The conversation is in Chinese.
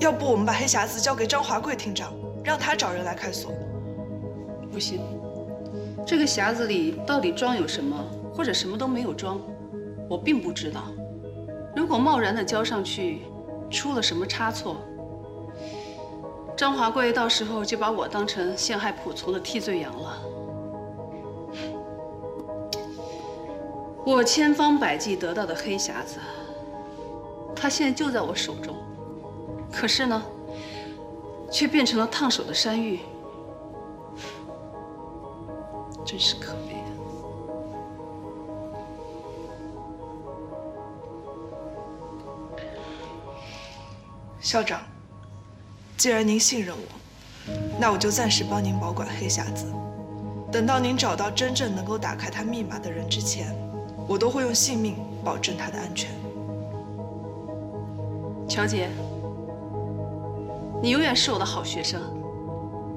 要不我们把黑匣子交给张华贵厅长，让他找人来开锁。 不行，这个匣子里到底装有什么，或者什么都没有装，我并不知道。如果贸然的交上去，出了什么差错，张华贵到时候就把我当成陷害仆从的替罪羊了。我千方百计得到的黑匣子，它现在就在我手中，可是呢，却变成了烫手的山芋，真是可悲啊！ 校长，既然您信任我，那我就暂时帮您保管黑匣子。等到您找到真正能够打开它密码的人之前，我都会用性命保证它的安全。 乔姐，你永远是我的好学生。